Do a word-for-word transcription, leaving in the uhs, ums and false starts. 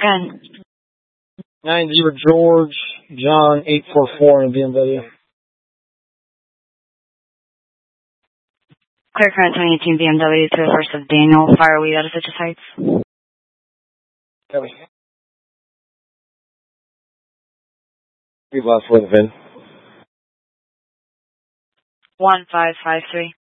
Ten. Nine zero George John eight four four in B M W. Clear current twenty eighteen B M W to the first of Daniel. Fire weed out of Citrus Heights. Copy. We've lost one V I N. One five five three.